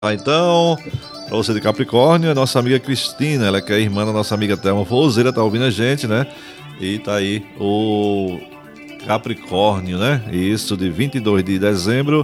Então, pra você de Capricórnio, a nossa amiga Cristina, ela que é irmã da nossa amiga Thelma Forrozeira, tá ouvindo a gente, né? E tá aí o Capricórnio, né? Isso, de 22 de dezembro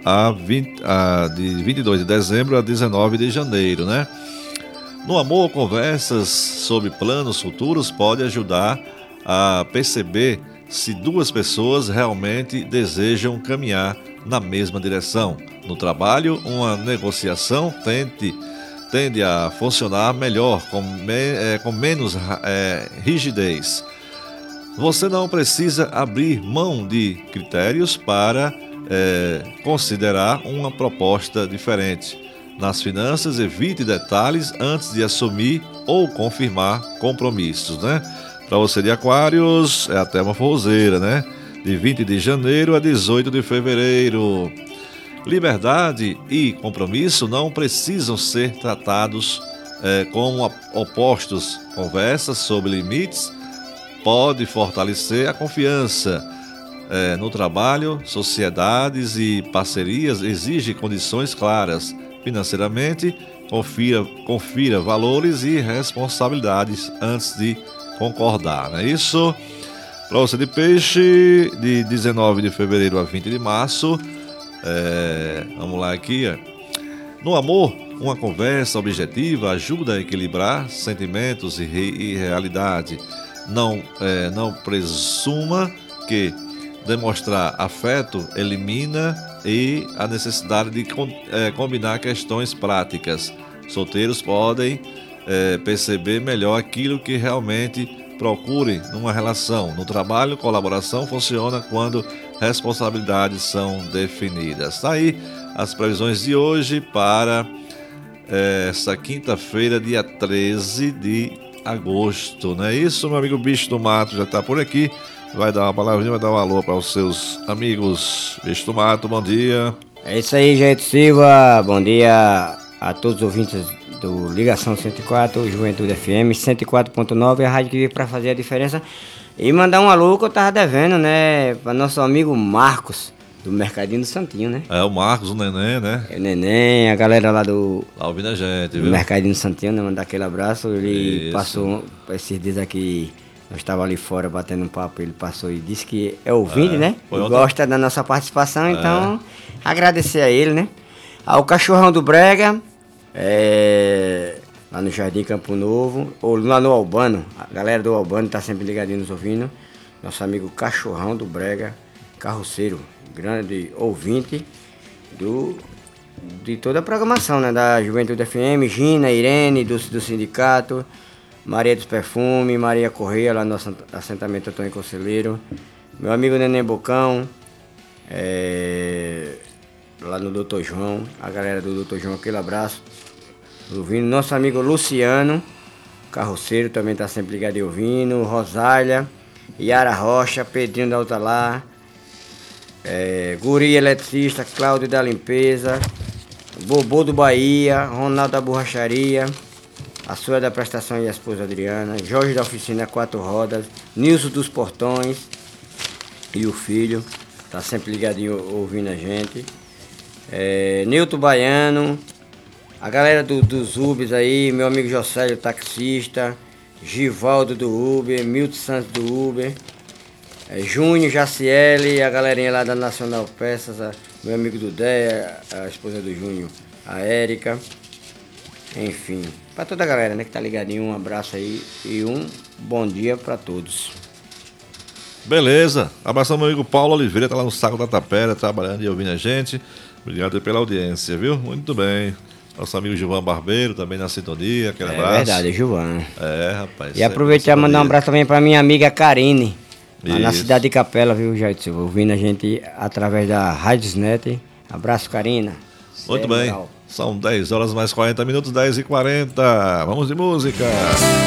de 22 de dezembro a 19 de janeiro, né? No amor, conversas sobre planos futuros pode ajudar a perceber se duas pessoas realmente desejam caminhar na mesma direção. No trabalho, uma negociação tende a funcionar melhor, com menos rigidez. Você não precisa abrir mão de critérios para considerar uma proposta diferente. Nas finanças, evite detalhes antes de assumir ou confirmar compromissos, né? Para você de Aquários, é a Thelma Forrozeira, né? De 20 de janeiro a 18 de fevereiro. Liberdade e compromisso não precisam ser tratados como opostos. Conversas sobre limites pode fortalecer a confiança. No trabalho, sociedades e parcerias exigem condições claras. Financeiramente, confira valores e responsabilidades antes de concordar, não é isso? Para você de Peixe, de 19 de fevereiro a 20 de março, vamos lá aqui. No amor, uma conversa objetiva ajuda a equilibrar sentimentos e realidade. Não presuma que demonstrar afeto elimina a necessidade de combinar questões práticas. Solteiros podem perceber melhor aquilo que realmente procurem numa relação. No trabalho, colaboração funciona quando responsabilidades são definidas. Tá aí as previsões de hoje para essa quinta-feira, dia 13 de agosto. Não é isso, meu amigo Bicho do Mato já está por aqui. Vai dar uma palavrinha, vai dar um alô para os seus amigos. Bicho do Mato, bom dia. É isso aí, Jair Silva. Bom dia a todos os ouvintes do Ligação 104, Juventude FM 104.9, a rádio que veio para fazer a diferença. E mandar um alô que eu tava devendo, né? Para nosso amigo Marcos, do Mercadinho do Santinho, né? É o Marcos, o Neném, né? É o Neném, a galera lá do ouvindo a gente, do viu? Mercadinho do Santinho, né? Mandar aquele abraço. Ele Isso. passou esses dias aqui. Nós estávamos ali fora batendo um papo, ele passou e disse que é ouvinte, né? E gosta da nossa participação, então agradecer a ele, né? Ao Cachorrão do Brega, lá no Jardim Campo Novo, ou lá no Albano, a galera do Albano tá sempre ligadinho nos ouvindo. Nosso amigo Cachorrão do Brega, carroceiro, grande ouvinte de toda a programação, né? Da Juventude FM, Gina, Irene, do sindicato, Maria dos Perfumes, Maria Correia, lá no assentamento Antônio Conselheiro. Meu amigo Neném Bocão, lá no Dr. João, a galera do Dr. João, aquele abraço. Ouvindo. Nosso amigo Luciano, carroceiro, também está sempre ligado e ouvindo. Rosália, Yara Rocha, Pedrinho da Altalá, Guri Eletricista, Cláudio da Limpeza, Bobô do Bahia, Ronaldo da Borracharia, a sua da Prestação e a esposa Adriana, Jorge da Oficina Quatro Rodas, Nilson dos Portões e o filho, tá sempre ligadinho ouvindo a gente. Nilton Baiano, a galera dos Ubers aí, meu amigo Josélio, taxista, Givaldo do Uber, Milton Santos do Uber, Júnior, Jaciele, a galerinha lá da Nacional Peças, meu amigo do Dé, a esposa do Júnior, a Érica. Enfim, para toda a galera, né, que tá ligadinho, um abraço aí e um bom dia para todos. Beleza, abração meu amigo Paulo Oliveira, tá lá no Saco da Tapera, trabalhando e ouvindo a gente. Obrigado pela audiência, viu? Muito bem. Nosso amigo Gilvan Barbeiro também na sintonia, aquele abraço. É verdade, Gilvan. Rapaz. E aproveitar e mandar um abraço também para minha amiga Karine, lá na Isso. cidade de Capela, viu, Jair Silva? Ouvindo a gente através da Radiosnet. Abraço, Karina. Muito bem. Moral. São 10 horas mais 40 minutos, 10h40. Vamos de música.